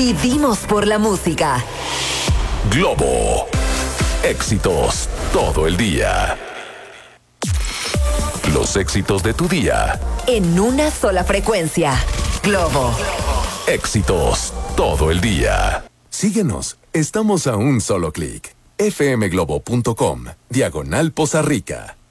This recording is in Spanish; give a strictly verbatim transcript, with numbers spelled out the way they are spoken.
Vivimos por la música. Globo. Éxitos todo el día. Los éxitos de tu día. En una sola frecuencia. Globo. Éxitos todo el día. Síguenos. Estamos a un solo clic. f m globo punto com, diagonal Poza Rica.